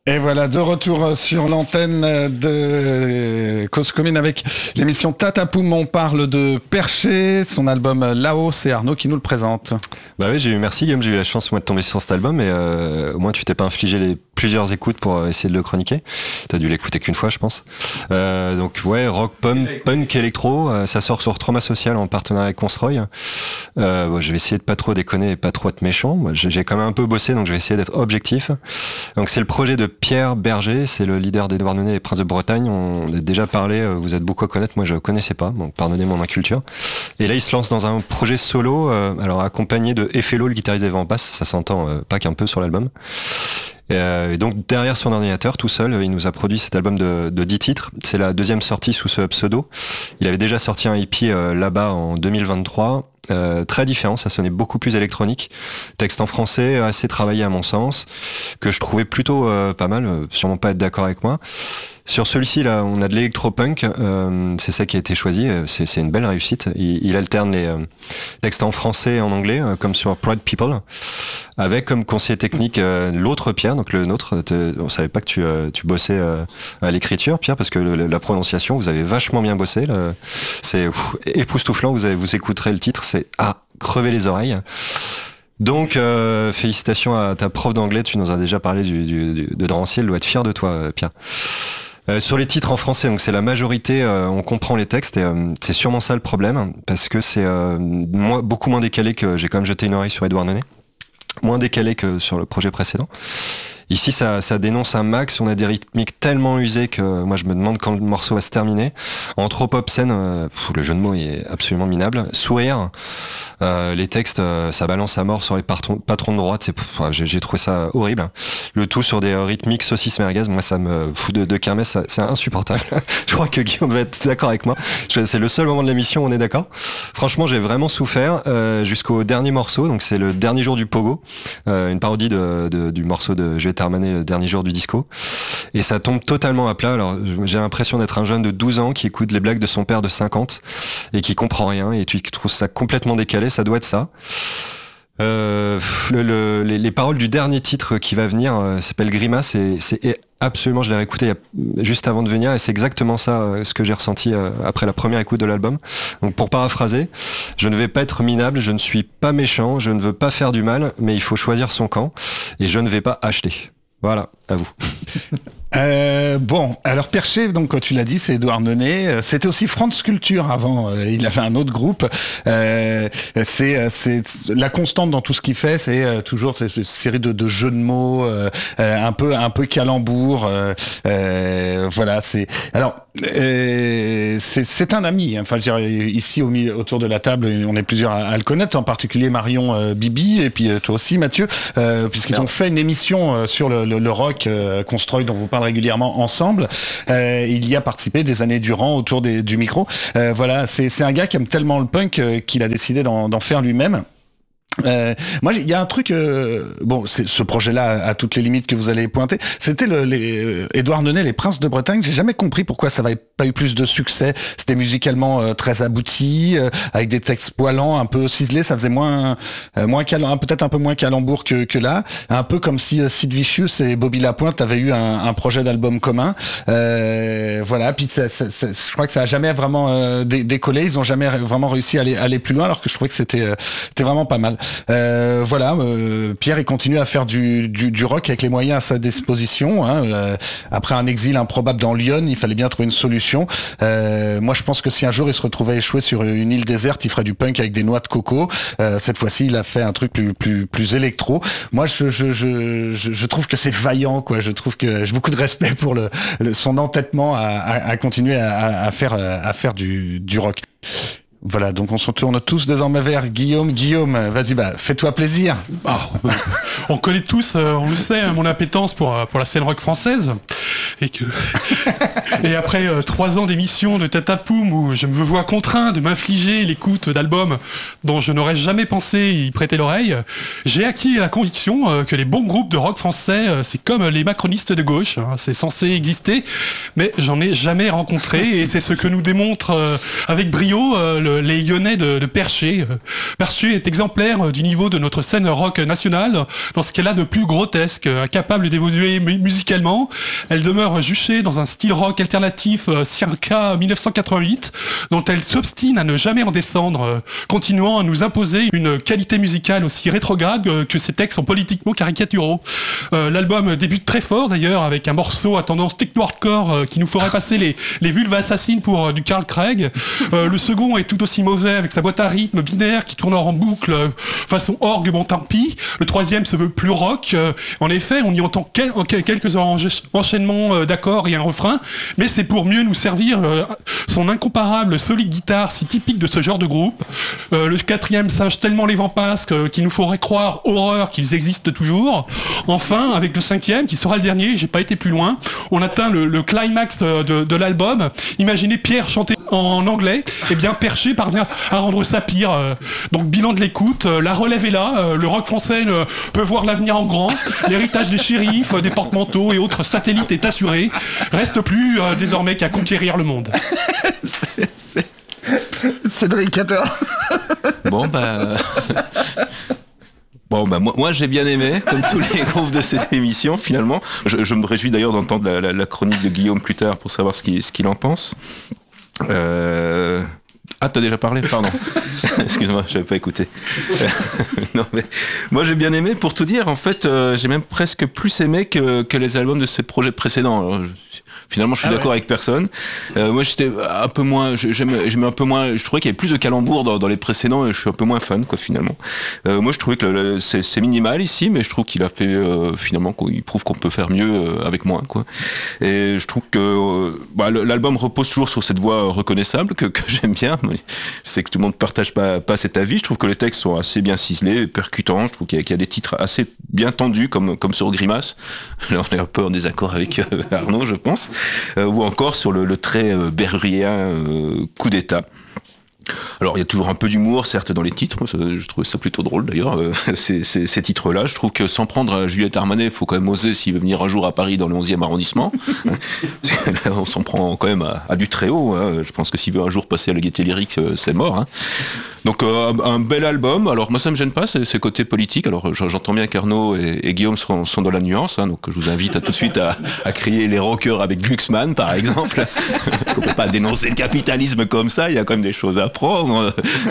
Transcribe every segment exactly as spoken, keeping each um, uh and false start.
Et voilà, de retour sur l'antenne de Cause Commune avec l'émission Tatapoum. On parle de Perché, son album Là-haut, c'est Arnaud qui nous le présente. Bah oui, j'ai eu, merci Guillaume, j'ai eu la chance moi de tomber sur cet album et euh, au moins tu t'es pas infligé les plusieurs écoutes pour essayer de le chroniquer. T'as dû l'écouter qu'une fois, je pense. Euh, donc ouais, rock, punk, punk, électro, euh, ça sort sur Trauma Social en partenariat avec Consroy. Euh, bon, je vais essayer de pas trop déconner et pas trop être méchant. Moi, j'ai, j'ai quand même un peu bossé, donc je vais essayer d'être objectif. Donc c'est le projet de Pierre Berger, c'est le leader des Douarnenez et Princes de Bretagne. On a déjà parlé, vous êtes beaucoup à connaître, moi je connaissais pas, donc pardonnez mon inculture. Et là il se lance dans un projet solo, euh, alors accompagné de Effello, le guitariste des Vents Passes, ça s'entend euh, pas qu'un peu sur l'album. Et, euh, et donc derrière son ordinateur, tout seul, il nous a produit cet album de, de dix titres. C'est la deuxième sortie sous ce pseudo. Il avait déjà sorti un E P euh, là-bas en deux mille vingt-trois. Euh, très différent, ça sonnait beaucoup plus électronique, texte en français assez travaillé à mon sens, que je trouvais plutôt euh, pas mal, euh, sûrement pas être d'accord avec moi. Sur celui-ci là, on a de l'électro-punk, euh, c'est ça qui a été choisi, c'est, c'est une belle réussite. Il, il alterne les euh, textes en français et en anglais, euh, comme sur Proud People, avec comme conseiller technique euh, l'autre Pierre, donc le nôtre. On savait pas que tu, euh, tu bossais euh, à l'écriture, Pierre, parce que le, la prononciation, vous avez vachement bien bossé. Là. C'est pff, époustouflant. Vous avez, vous écouterez le titre, c'est à crever les oreilles. Donc, euh, félicitations à ta prof d'anglais. Tu nous as déjà parlé du, du, du, de Drancy. Elle doit être fière de toi, Pierre. Euh, sur les titres en français, donc c'est la majorité, euh, on comprend les textes et euh, c'est sûrement ça le problème, parce que c'est euh, moi, beaucoup moins décalé que j'ai quand même jeté une oreille sur Edouard Neunet, moins décalé que sur le projet précédent. Ici, ça, ça dénonce un max. On a des rythmiques tellement usées que moi, je me demande quand le morceau va se terminer. En trop obscène, euh, pff, le jeu de mots est absolument minable. Sourire, euh, les textes, euh, ça balance à mort sur les patrons, patrons de droite. C'est, pff, j'ai, j'ai trouvé ça horrible. Le tout sur des euh, rythmiques saucisses merguez. Moi, ça me fout de, de kermesse. Ça, c'est insupportable. Je crois que Guillaume va être d'accord avec moi. Je, c'est le seul moment de l'émission où on est d'accord. Franchement, j'ai vraiment souffert euh, jusqu'au dernier morceau. Donc, c'est le dernier jour du Pogo, euh, une parodie de, de, du morceau de J'ai Terminé le dernier jour du disco, et ça tombe totalement à plat. Alors j'ai l'impression d'être un jeune de douze ans qui écoute les blagues de son père de cinquante et qui comprend rien, et tu trouves ça complètement décalé. Ça doit être ça. Euh, le, le, les, les paroles du dernier titre qui va venir euh, s'appelle Grimace, et c'est absolument, je l'ai réécouté juste avant de venir, et c'est exactement ça euh, ce que j'ai ressenti euh, après la première écoute de l'album. Donc pour paraphraser, je ne vais pas être minable, je ne suis pas méchant, je ne veux pas faire du mal, mais il faut choisir son camp, et je ne vais pas acheter. Voilà, à vous. Euh, bon, alors Perché, donc quand tu l'as dit, c'est Edouard Neunet. C'était aussi France Culture avant. Euh, il avait un autre groupe. Euh, c'est, c'est la constante dans tout ce qu'il fait. C'est euh, toujours cette série de, de jeux de mots, euh, un peu, un peu calembour. Euh, euh, voilà. C'est alors. Euh, c'est, c'est un ami. Enfin, je dirais, ici au milieu, autour de la table, on est plusieurs à, à le connaître, en particulier Marion euh, Bibi, et puis euh, toi aussi Mathieu, euh, puisqu'ils non. ont fait une émission euh, sur le, le, le rock euh, Constroy dont vous parlez régulièrement ensemble. Euh, il y a participé des années durant autour des, du micro. Euh, voilà, c'est, c'est un gars qui aime tellement le punk euh, qu'il a décidé d'en, d'en faire lui-même. Euh, moi, il y a un truc. Euh, bon, c'est ce projet-là à toutes les limites que vous allez pointer. C'était le, les euh, Edouard Neunet, les Princes de Bretagne. J'ai jamais compris pourquoi ça n'avait pas eu plus de succès. C'était musicalement euh, très abouti, euh, avec des textes poilants, un peu ciselés. Ça faisait moins, euh, moins cal- peut-être un peu moins calembour que, que là. Un peu comme si euh, Sid Vicious et Bobby Lapointe avaient eu un, un projet d'album commun. Euh, voilà. Puis ça, ça, ça, je crois que ça a jamais vraiment euh, dé- décollé. Ils ont jamais vraiment réussi à aller, aller plus loin, alors que je trouvais que c'était, euh, c'était vraiment pas mal. Euh, voilà, euh, Pierre il continue à faire du, du, du rock avec les moyens à sa disposition. Hein. Euh, après un exil improbable dans Lyon, il fallait bien trouver une solution. Euh, moi, je pense que si un jour il se retrouvait échoué sur une île déserte, il ferait du punk avec des noix de coco. Euh, cette fois-ci, il a fait un truc plus plus plus électro. Moi, je je je je, je trouve que c'est vaillant, quoi. Je trouve que j'ai beaucoup de respect pour le, le son entêtement à, à, à continuer à, à faire à faire du du rock. Voilà, donc on se tourne tous désormais vers Guillaume. Guillaume, vas-y, bah, fais-toi plaisir. Oh, on connaît tous, euh, on le sait, mon appétence pour, pour la scène rock française. et que et après euh, trois ans d'émission de Tatapoum où je me vois contraint de m'infliger l'écoute d'albums dont je n'aurais jamais pensé y prêter l'oreille, j'ai acquis la conviction euh, que les bons groupes de rock français, euh, c'est comme les macronistes de gauche, hein, c'est censé exister, mais j'en ai jamais rencontré, et c'est ce que nous démontre euh, avec brio euh, le, les Lyonnais de, de Perché. Perché est exemplaire euh, du niveau de notre scène rock nationale dans ce qu'elle a de plus grotesque, incapable d'évoluer mu- musicalement. Elle demeure juchée dans un style rock alternatif euh, circa dix-neuf cent quatre-vingt-huit, dont elle s'obstine à ne jamais en descendre, euh, continuant à nous imposer une qualité musicale aussi rétrograde euh, que ses textes sont politiquement caricaturaux. Euh, l'album débute très fort d'ailleurs, avec un morceau à tendance techno-hardcore euh, qui nous ferait passer les, les vulves assassines pour euh, du Carl Craig. Euh, le second est tout aussi mauvais, avec sa boîte à rythme binaire qui tourne en boucle euh, façon orgue, bon tant pis. Le troisième se veut plus rock. Euh, en effet, on y entend quel, quelques encha- enchaînements euh, d'accords et un refrain, mais c'est pour mieux nous servir euh, son incomparable solide guitare si typique de ce genre de groupe. Euh, le quatrième singe tellement les vents pasques euh, qu'il nous faudrait croire horreur qu'ils existent toujours. Enfin, avec le cinquième, qui sera le dernier, j'ai pas été plus loin, on atteint le, le climax de, de l'album. Imaginez Pierre chanter en anglais, et bien Perché parvient à rendre ça pire. Euh, donc bilan de l'écoute, euh, la relève est là, euh, le rock français euh, peut voir l'avenir en grand, l'héritage des shérifs, euh, des porte-manteaux et autres satellites est assuré. Reste plus euh, désormais qu'à conquérir le monde. c'est, c'est... Cédric, à toi. Bon bah... Bon bah moi, moi j'ai bien aimé, comme tous les groupes de cette émission finalement. Je, je me réjouis d'ailleurs d'entendre la, la, la chronique de Guillaume plus tard pour savoir ce qu'il, ce qu'il en pense. Euh... Ah, t'as déjà parlé, pardon. Excuse-moi, j'avais pas écouté. Non mais moi j'ai bien aimé, pour tout dire. En fait, euh, j'ai même presque plus aimé que, que les albums de ces projets précédents. Alors, je... Finalement, je suis ah d'accord ouais. avec personne. Euh, moi, j'étais un peu moins, j'aimais, j'aimais un peu moins. Je trouvais qu'il y avait plus de calembours dans, dans les précédents, et je suis un peu moins fan, quoi, finalement. Euh, moi, je trouvais que le, le, c'est, c'est minimal ici, mais je trouve qu'il a fait euh, finalement, il prouve qu'on peut faire mieux euh, avec moins, quoi. Et je trouve que euh, bah, l'album repose toujours sur cette voix reconnaissable que, que j'aime bien. Je sais que tout le monde partage pas, pas cet avis. Je trouve que les textes sont assez bien ciselés, percutants. Je trouve qu'il y a, qu'il y a des titres assez bien tendus, comme comme sur Grimace. Là, on est un peu en désaccord avec euh, Arnaud, je pense. Euh, ou encore sur le, le très euh, berrurien euh, coup d'état. Alors il y a toujours un peu d'humour certes dans les titres, ça, je trouvais ça plutôt drôle d'ailleurs, euh, ces, ces, ces titres-là. Je trouve que s'en prendre à Juliette Armanet, il faut quand même oser s'il veut venir un jour à Paris dans le onzième arrondissement. Là, on s'en prend quand même à, à du très haut, hein. Je pense que s'il veut un jour passer à la Gaîté Lyrique, c'est mort, hein. Donc euh, un bel album. Alors moi ça me gêne pas, c'est, c'est côté politique. Alors j'entends bien qu'Arnaud et, et Guillaume sont, sont dans la nuance, hein, donc je vous invite à tout de suite à, à crier les rockers avec Glucksmann par exemple, parce qu'on peut pas dénoncer le capitalisme comme ça. Il y a quand même des choses à prendre.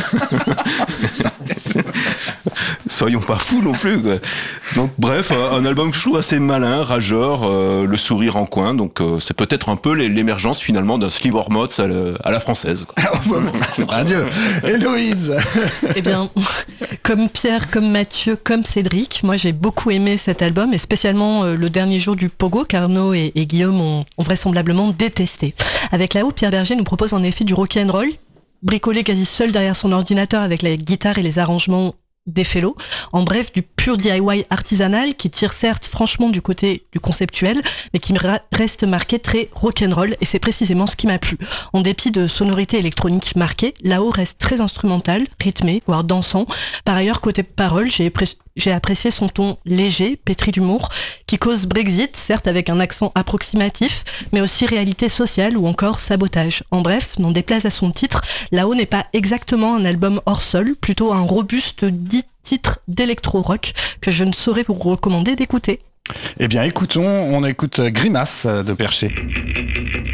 Soyons pas fous non plus, quoi. Donc bref, un album que je trouve assez malin, rageur, euh, le sourire en coin. Donc euh, c'est peut-être un peu l'émergence finalement d'un Slivor Mods à, à la française, quoi. Adieu. Héloïse. Eh bien, comme Pierre, comme Mathieu, comme Cédric, moi j'ai beaucoup aimé cet album, et spécialement euh, le dernier jour du Pogo, qu'Arnaud et, et Guillaume ont, ont vraisemblablement détesté. Avec là-haut, Pierre Berger nous propose en effet du rock'n'roll, bricolé quasi seul derrière son ordinateur avec la guitare et les arrangements des fellows. En bref, du pur D I Y artisanal qui tire certes franchement du côté du conceptuel, mais qui reste marqué très rock'n'roll, et c'est précisément ce qui m'a plu. En dépit de sonorités électroniques marquées, là-haut reste très instrumental, rythmé, voire dansant. Par ailleurs, côté paroles, j'ai pré- J'ai apprécié son ton léger, pétri d'humour, qui cause Brexit, certes avec un accent approximatif, mais aussi réalité sociale ou encore sabotage. En bref, n'en déplaise à son titre, Là-haut n'est pas exactement un album hors sol, plutôt un robuste dit titre d'électro-rock que je ne saurais vous recommander d'écouter. Eh bien écoutons, on écoute Grimace de Perché.